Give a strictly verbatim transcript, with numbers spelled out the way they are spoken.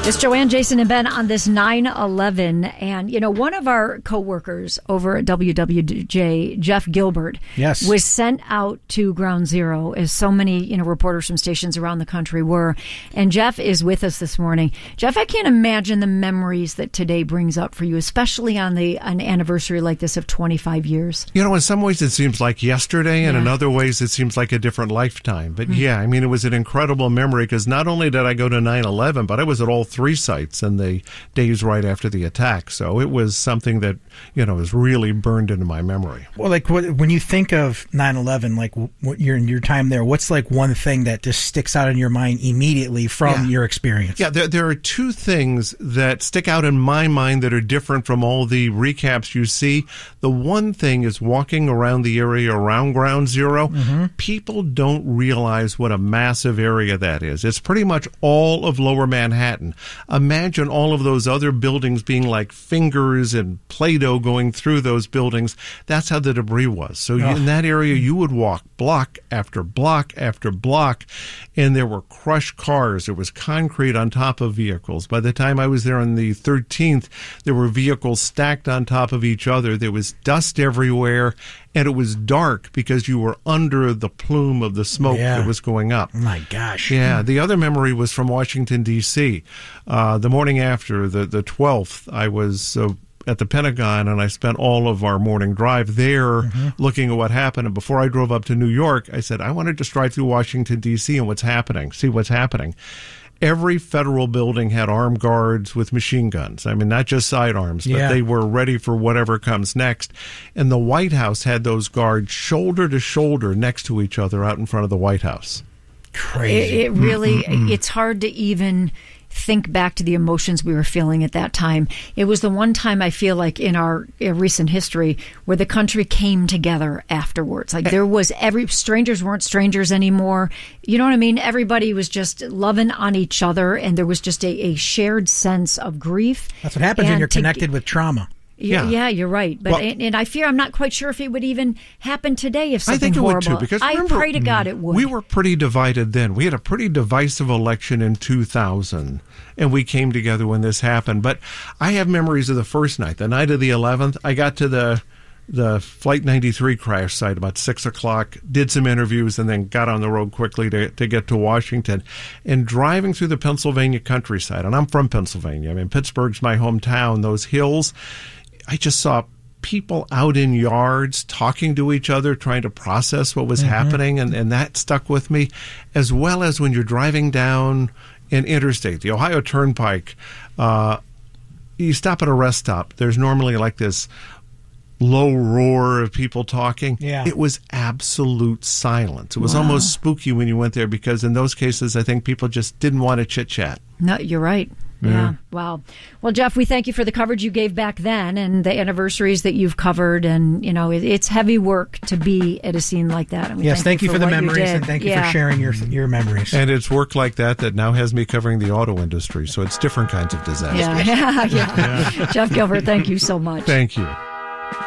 It's Joanne, Jason, and Ben on this nine eleven. And, you know, one of our coworkers over at W W J, Jeff Gilbert, yes. was sent out to Ground Zero, as so many, you know, reporters from stations around the country were. And Jeff is with us this morning. Jeff, I can't imagine the memories that today brings up for you, especially on the an anniversary like this of twenty-five years. You know, in some ways it seems like yesterday, and yeah. in other ways it seems like a different lifetime. But mm-hmm. yeah, I mean, it was an incredible memory, because not only did I go to nine eleven, but I was at all three sites in the days right after the attack. So it was something that, you know, is really burned into my memory. Well, like what, when you think of nine eleven, like what your your time there, what's like one thing that just sticks out in your mind immediately from yeah. your experience? Yeah, there, there are two things that stick out in my mind that are different from all the recaps you see. The one thing is walking around the area around Ground Zero. Mm-hmm. People don't realize what a massive area that is. It's pretty much all of Lower Manhattan. Imagine all of those other buildings being like fingers and Play-Doh going through those buildings. That's how the debris was. So oh. in that area, you would walk block after block after block, and there were crushed cars. There was concrete on top of vehicles. By the time I was there on the thirteenth, there were vehicles stacked on top of each other. There was dust everywhere, and it was dark because you were under the plume of the smoke yeah. that was going up. Oh my gosh. Yeah. The other memory was from Washington, D C Uh, the morning after, the, the twelfth, I was uh, at the Pentagon, and I spent all of our morning drive there mm-hmm. looking at what happened. And before I drove up to New York, I said, I want to just drive through Washington, D C and what's happening, see what's happening. Every federal building had armed guards with machine guns. I mean, not just sidearms, but yeah. they were ready for whatever comes next. And the White House had those guards shoulder to shoulder next to each other out in front of the White House. Crazy. It, it really, mm-hmm. it's hard to even think back to the emotions we were feeling at that time. It was the one time I feel like in our recent history where the country came together afterwards. Like there was every, strangers weren't strangers anymore. You know what I mean? Everybody was just loving on each other, and there was just a, a shared sense of grief. That's what happens when you're connected with trauma. Yeah, yeah, you're right. But well, and, and I fear I'm not quite sure if it would even happen today if something I think it horrible. would too, because remember, I pray to God it would. We were pretty divided then. We had a pretty divisive election in two thousand, and we came together when this happened. But I have memories of the first night, the night of the eleventh. I got to the the Flight ninety-three crash site about six o'clock, did some interviews, and then got on the road quickly to, to get to Washington. And driving through the Pennsylvania countryside, and I'm from Pennsylvania. I mean, Pittsburgh's my hometown. Those hills, I just saw people out in yards talking to each other, trying to process what was mm-hmm. happening, and, and that stuck with me, as well as when you're driving down an interstate, the Ohio Turnpike. Uh, you stop at a rest stop. There's normally like this low roar of people talking. Yeah. It was absolute silence. It was wow. almost spooky when you went there, because in those cases, I think people just didn't want to chit-chat. No, you're right. Yeah. yeah. Wow. Well, Jeff, we thank you for the coverage you gave back then and the anniversaries that you've covered. And, you know, it, it's heavy work to be at a scene like that. And we yes, thank, thank you for, for the memories, and thank yeah. you for sharing your your memories. And it's work like that that now has me covering the auto industry. So it's different kinds of disasters. Yeah, yeah, yeah. yeah. Jeff Gilbert, thank you so much. Thank you.